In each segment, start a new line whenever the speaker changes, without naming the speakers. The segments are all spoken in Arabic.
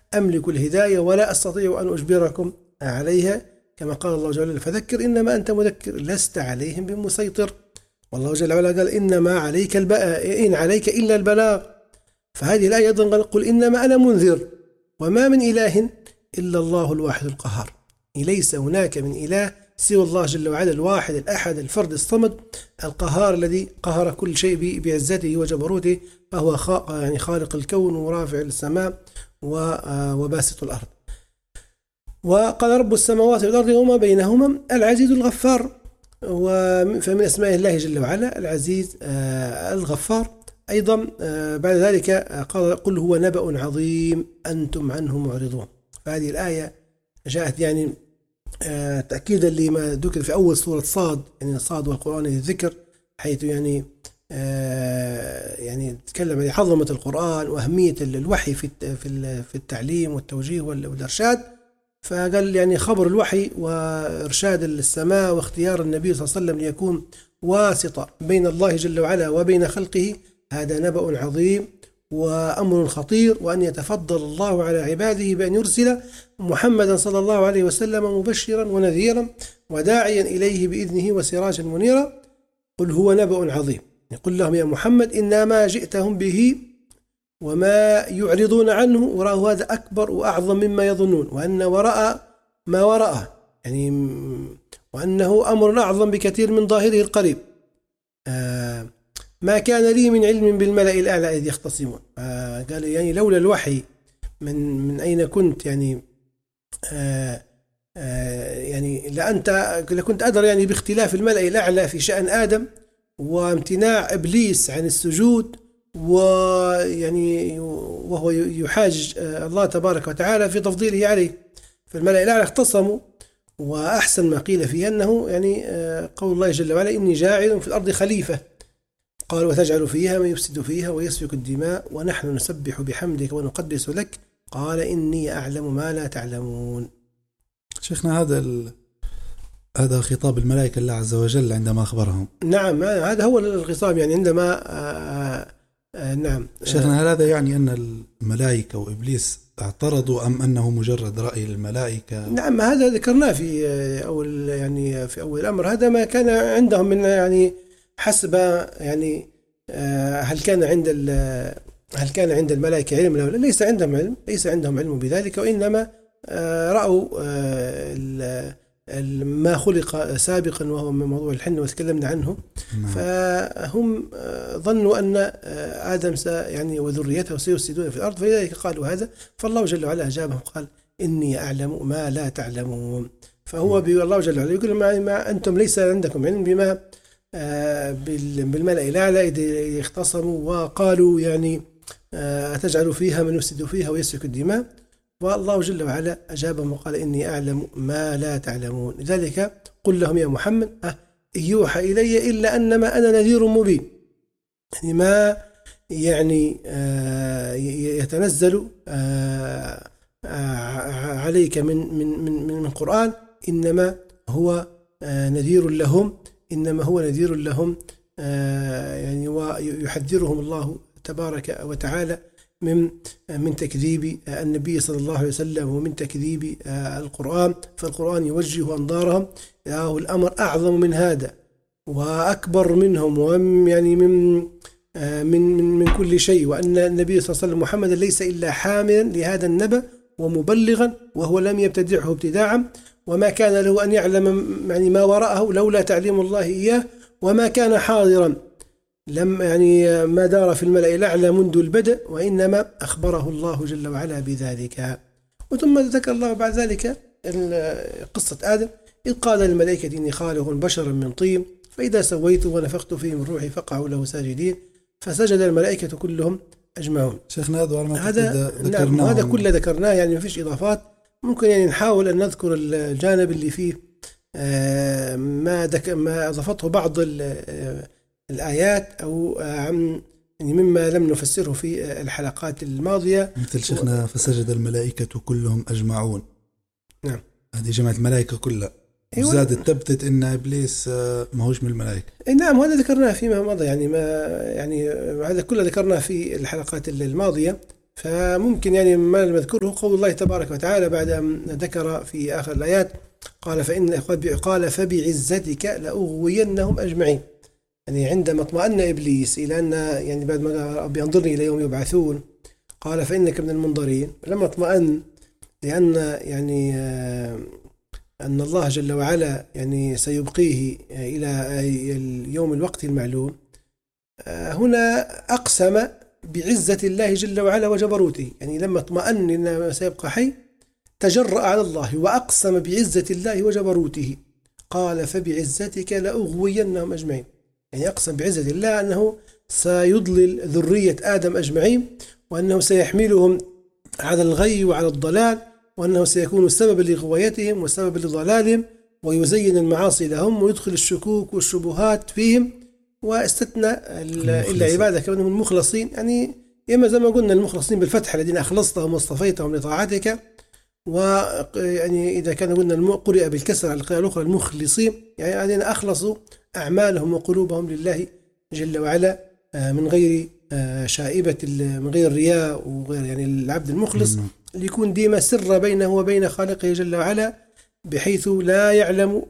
أملك الهداية ولا أستطيع أن أجبركم عليها، كما قال الله جل وعلا فذكر إنما أنت مذكر لست عليهم بمسيطر. والله جل وعلا قال إنما عليك إن عليك إلا البلاغ. فهذه الآية أيضا قال قل إنما أنا منذر وما من إله إلا الله الواحد القهار. ليس هناك من إله سوى الله جل وعلا الواحد الأحد الفرد الصمد القهار الذي قهر كل شيء بعزته وجبروته، فهو يعني خالق الكون ورافع السماء وباسط الأرض. وقال رب السماوات والأرض وما بينهما العزيز الغفار. فمن أسماء الله جل وعلا العزيز الغفار. أيضا بعد ذلك قال قل هو نبأ عظيم أنتم عنه معرضون. فهذه الآية جاءت يعني تأكيدا لما ذكر في أول سورة صاد، يعني صاد والقرآن الذكر، حيث يعني تكلم عن عظمة القرآن وأهمية الوحي في التعليم والتوجيه والإرشاد. فقال يعني خبر الوحي وإرشاد السماء واختيار النبي صلى الله عليه وسلم ليكون واسطة بين الله جل وعلا وبين خلقه، هذا نبأ عظيم وأمر خطير، وأن يتفضل الله على عباده بأن يرسل محمدا صلى الله عليه وسلم مبشرا ونذيرا وداعيا إليه بإذنه وسراجا منيرا. قل هو نبأ عظيم، قل لهم يا محمد إن ما جئتهم به وما يعرضون عنه وراءه هذا أكبر وأعظم مما يظنون، وأن وراء ما وراءه يعني وأنه أمر أعظم بكثير من ظاهره القريب. ما كان لي من علم بالملأ الأعلى إذ يختصمون. قال يعني لولا الوحي من أين كنت يعني يعني لكنت أدرى يعني باختلاف الملأ الأعلى في شأن آدم وامتناع إبليس عن السجود، ويعني وهو يحاج الله تبارك وتعالى في تفضيله عليه. فالملأ الأعلى اختصموا، وأحسن ما قيل فيه أنه يعني قول الله جل وعلا إني جاعل في الأرض خليفة، قال وتجعل فيها من يفسد فيها ويسفك الدماء ونحن نسبح بحمدك ونقدس لك قال إني أعلم ما لا تعلمون.
شيخنا هذا خطاب الملائكة الله عز وجل عندما أخبرهم.
نعم هذا هو الخطاب يعني عندما نعم.
شيخنا هل هذا يعني أن الملائكة وإبليس اعترضوا أم أنه مجرد رأي الملائكة؟
نعم هذا ذكرناه في أول الأمر. هذا ما كان عندهم من يعني حسب يعني هل كان عند الملائكة علم لا؟ ليس عندهم علم بذلك، وإنما رأوا ما خلق سابقا وهو من موضوع الحنة وتكلمنا عنه. فهم ظنوا أن آدم يعني وذريته سيفسدون في الأرض، فلذلك قالوا هذا. فالله جل وعلا أجابهم قال إني أعلم ما لا تعلمون. فهو الله جل وعلا يقول ما أنتم ليس عندكم علم بما بالملأ الأعلى إذ اختصموا وقالوا يعني أتجعل فيها من يفسد فيها ويسفك الدماء. والله جل وعلا أجابهم وقال إني أعلم ما لا تعلمون. لذلك قل لهم يا محمد يوحى إلي إلا أنما أنا نذير مبين. يعني ما يعني يتنزل عليك من قرآن إنما هو نذير لهم، يعني ويحذرهم الله تبارك وتعالى من تكذيب النبي صلى الله عليه وسلم ومن تكذيب القرآن. فالقرآن يوجه أنظارهم الأمر أعظم من هذا وأكبر منهم ويعني من كل شيء، وأن النبي صلى الله عليه وسلم محمد ليس إلا حاملا لهذا النبأ ومبلغا، وهو لم يبتدعه ابتداعا، وما كان له أن يعلم يعني ما وراءه لولا تعليم الله إياه، وما كان حاضرا لم يعني ما دار في الملأ الأعلى منذ البدء، وإنما أخبره الله جل وعلا بذلك. وثم ذكر الله بعد ذلك قصة آدم إذ قال للملائكة إني خالق بشرا من طين فإذا سويته ونفخت فيه من روحي فقعوا له ساجدين فسجد الملائكة كلهم أجمعون.
شيخنا
هذا كله ذكرناه، يعني ما فيش إضافات. ممكن يعني نحاول أن نذكر الجانب اللي فيه ما أضافته بعض الآيات أو يعني مما لم نفسره في الحلقات الماضية،
مثل شيخنا فسجد الملائكة كلهم أجمعون.
نعم
هذه جماعة الملائكة كلها. وزادت تبتت إن إبليس ما هوش من الملائكة.
نعم هذا ذكرناه فيما مضى، يعني هذا كله ذكرناه في الحلقات الماضية. فممكن يعني ما المذكور هو قول الله تبارك وتعالى بعد أن ذكر في آخر الآيات قال فبعزتك لأغوينهم أجمعين. يعني عندما اطمأن إبليس إلى أن يعني بعد ما بينظرني إلى يوم يبعثون قال فإنك من المنظرين، لما اطمأن لأن يعني أن الله جل وعلا يعني سيبقيه إلى اليوم الوقت المعلوم، هنا أقسم بعزة الله جل وعلا وجبروته. يعني لما اطمأن أنه سيبقى حي تجرأ على الله وأقسم بعزة الله وجبروته، قال فبعزتك لأغوينهم أجمعين. يعني أقسم بعزة الله أنه سيضلل ذرية آدم أجمعين، وأنه سيحملهم على الغي وعلى الضلال، وأنه سيكون سببا لغوايتهم وسببا لضلالهم، ويزين المعاصي لهم ويدخل الشكوك والشبهات فيهم، واستثنى إلا عبادك منهم المخلصين. يعني إما زي ما قلنا المخلصين بالفتح الذين أخلصتهم واصطفيتهم لطاعتك، ويعني إذا كان قلنا قرئ بالكسر على القراءة الأخرى المخلصين، يعني الذين أخلصوا أعمالهم وقلوبهم لله جل وعلا من غير شائبة، من غير رياء وغير، يعني العبد المخلص اللي يكون ديما سر بينه وبين خالقه جل وعلا، بحيث لا يعلم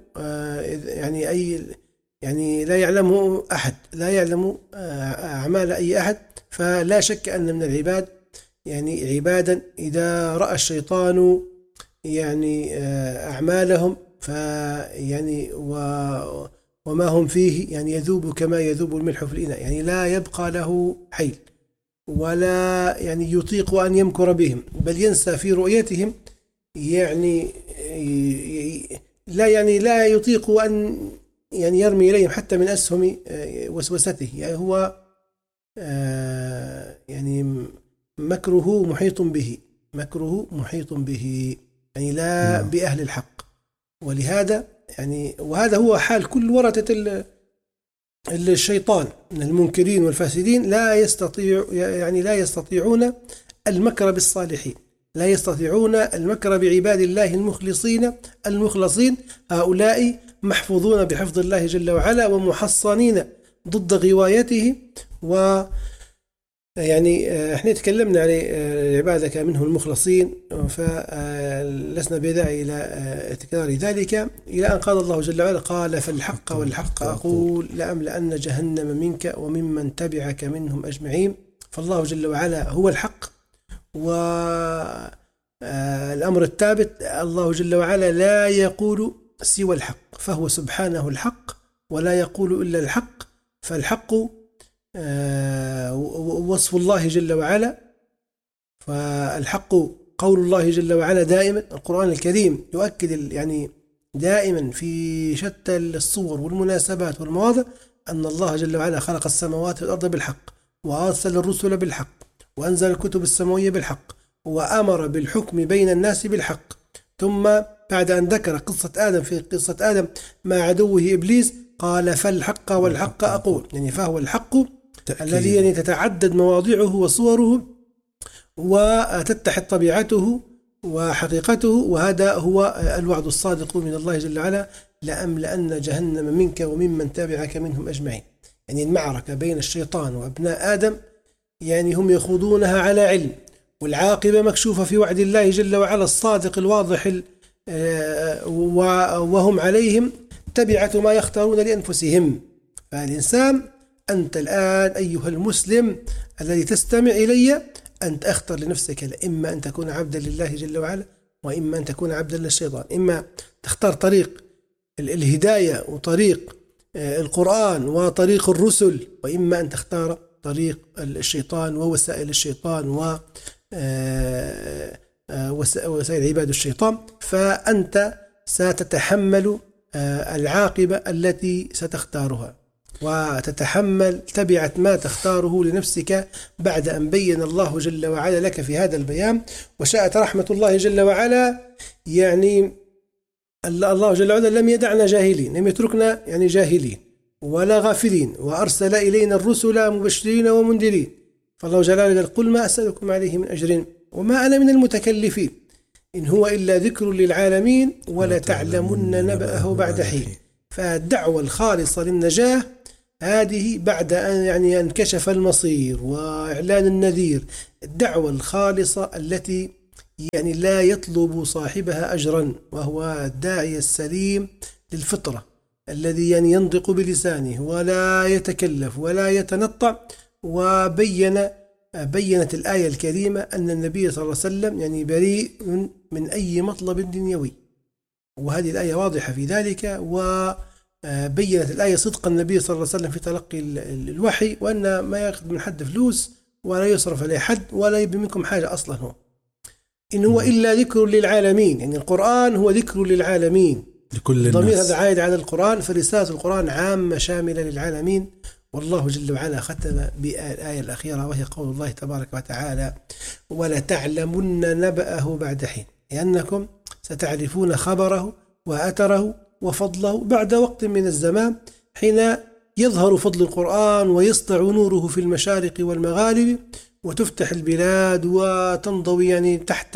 يعني لا يعلمه أحد، لا يعلم أعمال أي أحد. فلا شك أن من العباد يعني عبادا إذا رأى الشيطان يعني أعمالهم فيعني وما هم فيه يعني يذوب كما يذوب الملح في الإناء، يعني لا يبقى له حيل ولا يعني يطيق أن يمكر بهم، بل ينسى في رؤيتهم، يعني لا يطيق أن يعني يرمي إليهم حتى من أسهم وسوسته. يعني هو يعني مكره محيط به، مكره محيط به، يعني لا بأهل الحق. ولهذا يعني وهذا هو حال كل ورثة الشيطان من المنكرين والفاسدين، لا يستطيعون المكر بالصالحين، لا يستطيعون المكر بعباد الله المخلصين. هؤلاء محفوظون بحفظ الله جل وعلا ومحصنين ضد غوايته. و يعني احنا تكلمنا عن عبادك منهم المخلصين، فلسنا بداعي إلى تكرار ذلك، إلى أن قال الله جل وعلا قال فالحق والحق أقول لأملأن جهنم منك وممن تبعك منهم أجمعين. فالله جل وعلا هو الحق، والأمر الثابت الله جل وعلا لا يقول سوى الحق، فهو سبحانه الحق ولا يقول إلا الحق. فالحق وصف الله جل وعلا، فالحق قول الله جل وعلا دائما. القرآن الكريم يؤكد يعني دائما في شتى الصور والمناسبات والمواضع أن الله جل وعلا خلق السماوات والأرض بالحق، وأرسل الرسل بالحق، وأنزل الكتب السماوية بالحق، وأمر بالحكم بين الناس بالحق. ثم بعد أن ذكر قصة آدم في قصة آدم مع عدوه إبليس قال فالحق والحق أقول، يعني فهو الحق الذي يعني تتعدد مواضعه وصوره وتتحد طبيعته وحقيقته، وهذا هو الوعد الصادق من الله جل وعلا لأملأن جهنم منك وممن تابعك منهم أجمعين. يعني المعركة بين الشيطان وأبناء آدم يعني هم يخوضونها على علم، والعاقبة مكشوفة في وعد الله جل وعلا الصادق الواضح، وهم عليهم تبعة ما يختارون لأنفسهم. فالإنسان أنت الآن أيها المسلم الذي تستمع إلي، أنت أختر لنفسك، إما أن تكون عبدا لله جل وعلا، وإما أن تكون عبدا للشيطان. إما تختار طريق الهداية وطريق القرآن وطريق الرسل، وإما أن تختار طريق الشيطان ووسائل الشيطان ووسائل عباد الشيطان. فأنت ستتحمل العاقبة التي ستختارها، وتتحمل تبعة ما تختاره لنفسك بعد أن بين الله جل وعلا لك في هذا البيان. وشاءت رحمة الله جل وعلا، يعني الله جل وعلا لم يدعنا جاهلين، لم يتركنا يعني جاهلين ولا غافلين، وأرسل إلينا الرسل مبشرين ومنذرين. فالله جل وعلا قل ما أسألكم عليه من أجر وما أنا من المتكلفين إن هو إلا ذكر للعالمين ولا تعلمن نبأه بعد حين. فالدعوة الخالصة للنجاة هذه بعد أن يعني انكشف المصير وإعلان النذير، الدعوة الخالصة التي يعني لا يطلب صاحبها أجرا، وهو الداعية السليم للفطرة الذي يعني ينطق بلسانه ولا يتكلف ولا يتنطع. بينت الآية الكريمة أن النبي صلى الله عليه وسلم يعني بريء من أي مطلب دنيوي، وهذه الآية واضحة في ذلك. وبينت الآية صدق النبي صلى الله عليه وسلم في تلقي الوحي، وأن ما يأخذ من حد فلوس ولا يصرف عليه حد ولا يبي منكم حاجة أصلا، هو إن هو إلا ذكر للعالمين. يعني القرآن هو ذكر للعالمين،
لكل الناس.
الضمير هذا عائد على القرآن، فرسالة القرآن عامة شاملة للعالمين. والله جل وعلا ختم بالآية الأخيرة وهي قول الله تبارك وتعالى: ولتعلمن نبأه بعد حين، لأنكم ستعرفون خبره وأثره وفضله بعد وقت من الزمان، حين يظهر فضل القرآن ويسطع نوره في المشارق والمغارب، وتفتح البلاد وتنضوي يعني تحت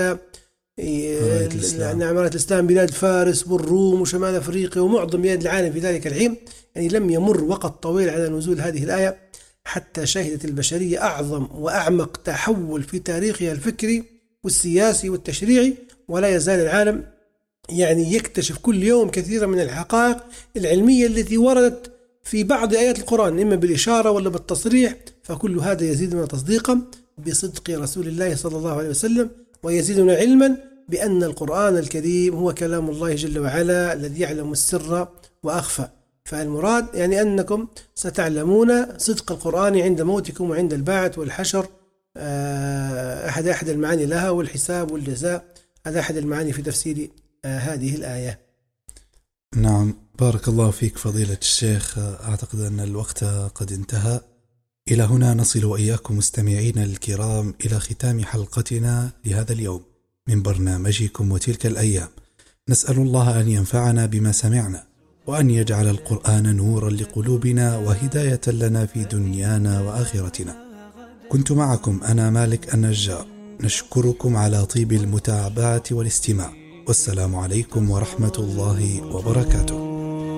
عمارة الإسلام بلاد فارس والروم وشمال أفريقيا ومعظم بلاد العالم في ذلك الحين. يعني لم يمر وقت طويل على نزول هذه الآية حتى شهدت البشرية أعظم وأعمق تحول في تاريخها الفكري والسياسي والتشريعي، ولا يزال العالم يعني يكتشف كل يوم كثيرا من الحقائق العلمية التي وردت في بعض آيات القرآن، إما بالإشارة ولا بالتصريح، فكل هذا يزيدنا تصديقا بصدق رسول الله صلى الله عليه وسلم، ويزيدنا علما بأن القرآن الكريم هو كلام الله جل وعلا الذي يعلم السر وأخفى. فالمراد يعني أنكم ستعلمون صدق القرآن عند موتكم وعند البعث والحشر، أحد المعاني لها، والحساب والجزاء، هذا أحد المعاني في تفسير هذه الآية.
نعم، بارك الله فيك فضيلة الشيخ. أعتقد أن الوقت قد انتهى. إلى هنا نصل وإياكم مستمعين الكرام إلى ختام حلقتنا لهذا اليوم من برنامجكم وتلك الأيام. نسأل الله أن ينفعنا بما سمعنا، وأن يجعل القرآن نورا لقلوبنا وهداية لنا في دنيانا وآخرتنا. كنت معكم أنا مالك النجار، نشكركم على طيب المتابعة والاستماع، والسلام عليكم ورحمة الله وبركاته.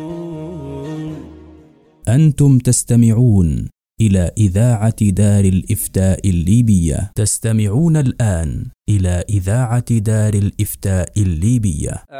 أنتم تستمعون إلى إذاعة دار الإفتاء الليبية. تستمعون الآن إلى إذاعة دار الإفتاء الليبية.